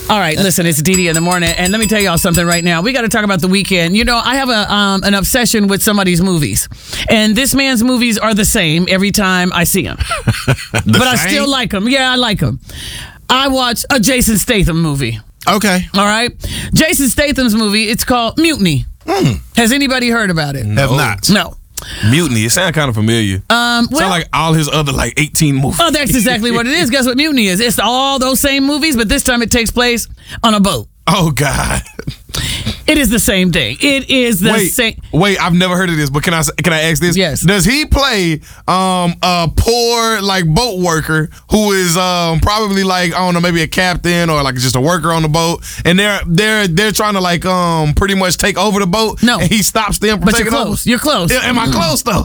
All right, listen, it's Dee in the morning, and let me tell y'all something right now. We got to talk about the weekend. You know, I have an obsession with somebody's movies, and this man's movies are the same every time I see them. But I still like them. Yeah, I like them. I watch a Jason Statham movie. Okay. All right? Jason Statham's movie, it's called Mutiny. Has anybody heard about it? Have not. No. Mutiny. It sounds kind of familiar. Sound like all his other 18 movies. Oh, that's exactly what it is. Guess what Mutiny is? It's all those same movies, but this time it takes place on a boat. Oh, God. It is the same thing. It is the same. Wait, I've never heard of this, but can I ask this? Yes. Does he play a poor boat worker who is probably I don't know, maybe a captain or just a worker on the boat, and they're trying to pretty much take over the boat? No. And he stops them from But taking you're close. over? You're close. Am I close though?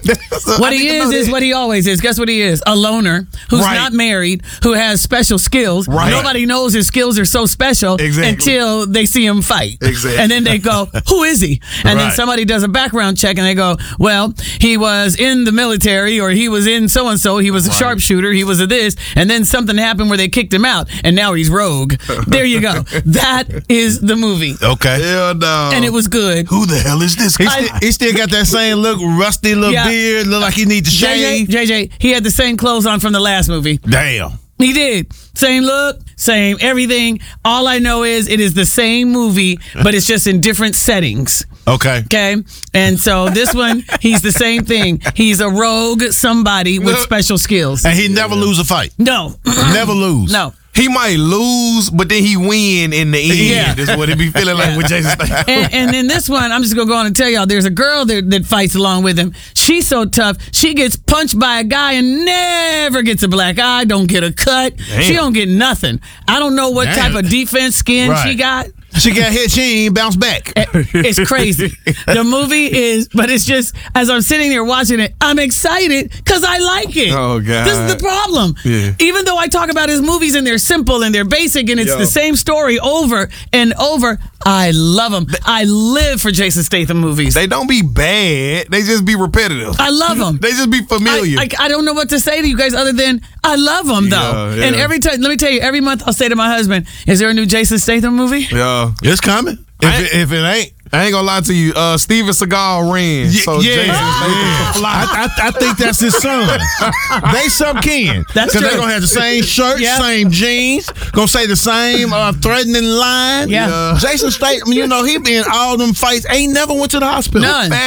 What he is what he always is. Guess what he is? A loner who's not married, who has special skills. Right. Nobody knows his skills are so special until they see him fight. Exactly. And then they go, who is he? And then somebody does a background check and they go, well, he was in the military, or he was in so-and-so, he was a sharpshooter, he was a this, and then something happened where they kicked him out, and now he's rogue. There you go. That is the movie. Okay. Hell no. And it was good. Who the hell is this guy? He still got that same look, rusty little beard, look like he need to shave. JJ, he had the same clothes on from the last movie. Damn. He did. Same look, same everything. All I know is it is the same movie, but it's just in different settings. Okay. Okay? And so this one, he's the same thing. He's a rogue somebody with special skills. And he never lose a fight. No. Never lose. No. He might lose, but then he win in the end. Yeah. Is what it be feeling like with Jason Statham. And in this one, I'm just going to go on and tell y'all, there's a girl that fights along with him. She's so tough. She gets punched by a guy and never gets a black eye, don't get a cut. Damn. She don't get nothing. I don't know what type of defense skin she got. She got hit, she ain't bounce back. It's crazy. The movie is, but it's just, as I'm sitting there watching it, I'm excited because I like it. Oh, God. This is the problem. Yeah. Even though I talk about his movies and they're simple and they're basic and it's the same story over and over, I love them. I live for Jason Statham movies. They don't be bad. They just be repetitive. I love them. They just be familiar. I don't know what to say to you guys other than I love them, though. Yeah. And every time, let me tell you, every month I'll say to my husband, is there a new Jason Statham movie? Yeah. It's coming. If it ain't, I ain't gonna lie to you. Steven Seagal ran. So Jason Statham. I think that's his son. They some kin. That's Because true. they're going to have the same shirt, same jeans, going to say the same threatening line. Yeah. Jason Statham, he been in all them fights, ain't never went to the hospital.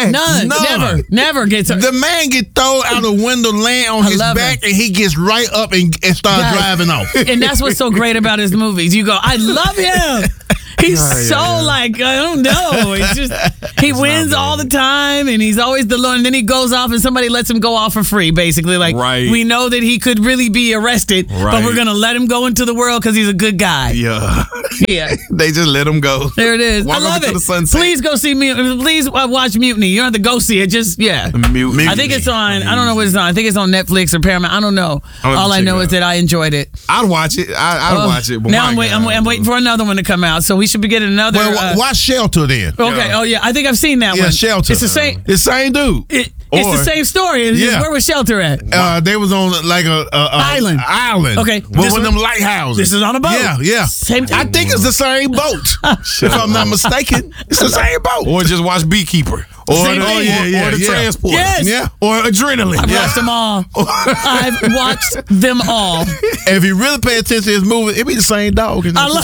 None. Never gets her. The man get thrown out the window, land on his back, and he gets right up and start driving off. And that's what's so great about his movies. You go, I love him. He's I don't know. It's just he wins all the time, and he's always the lone. And then he goes off, and somebody lets him go off for free. Basically, we know that he could really be arrested, but we're gonna let him go into the world because he's a good guy. Yeah. Yeah. They just let him go. There it is. Walk I love over it. to the sunset. Please go see me. Please watch Mutiny. You don't have to go see it. Just Mutiny. I think it's on. I don't know what it's on. I think it's on Netflix or Paramount. I don't know. All I know is that I enjoyed it. I'd watch it. I'd watch it. But now I'm waiting for another one to come out, so we should be getting another. Well, watch Shelter then. Okay. Oh yeah, I think I've seen that one. Yeah, Shelter. It's the same. It's the same dude. It's the same story. It's just, where was Shelter at? They was on a island. Okay. Okay. One of them lighthouses. This is on a boat. Yeah. Same I think it's the same boat. If I'm not mistaken, it's the same boat. Or just watch Beekeeper. Or the Transport. Yes. Yeah. Or Adrenaline. I've watched them all. I've watched them all. If you really pay attention to his movie, it be the same dog. I love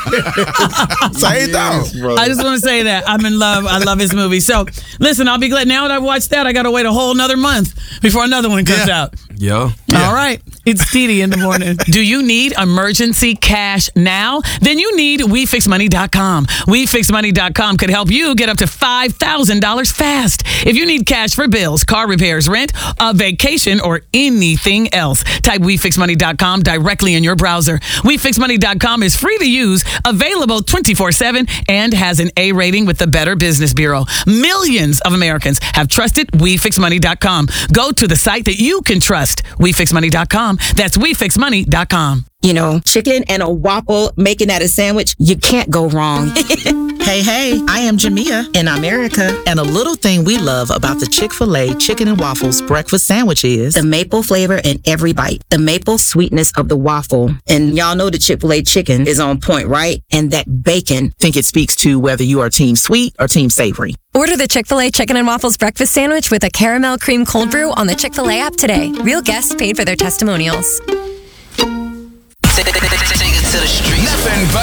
same dog. I just want to say that I'm in love. I love his movie. So listen, I'll be glad. Now that I watched that, I got to wait a whole another month before another one comes out. Yeah. All right. It's Dee in the morning. Do you need emergency cash now? Then you need WeFixMoney.com. WeFixMoney.com could help you get up to $5,000 fast. If you need cash for bills, car repairs, rent, a vacation, or anything else, type WeFixMoney.com directly in your browser. WeFixMoney.com is free to use, available 24/7, and has an A rating with the Better Business Bureau. Millions of Americans have trusted WeFixMoney.com. Go to the site that you can trust. WeFixMoney.com. That's WeFixMoney.com. chicken and a waffle, making that a sandwich, you can't go wrong. Hey, I am Jamia in America. and a little thing we love about the Chick-fil-A Chicken and Waffles breakfast sandwich is The maple flavor in every bite, the maple sweetness of the waffle. And y'all know the Chick-fil-A chicken is on point, right? And that bacon. think it speaks to whether you are team sweet or team savory. Order the Chick-fil-A Chicken and Waffles breakfast sandwich with a caramel cream cold brew on the Chick-fil-A app today. Real guests paid for their testimonials. Take it to the streets.